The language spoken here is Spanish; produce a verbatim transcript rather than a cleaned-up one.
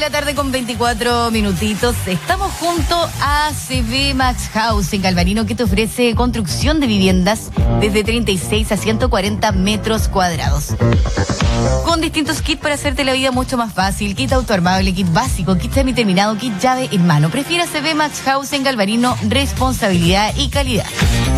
la tarde con veinticuatro minutitos. Estamos junto a C B Max House en Galvarino, que te ofrece construcción de viviendas desde treinta y seis a ciento cuarenta metros cuadrados. Con distintos kits para hacerte la vida mucho más fácil. Kit autoarmable, kit básico, kit semiterminado, kit llave en mano. Prefiera C B Max House en Galvarino, responsabilidad y calidad.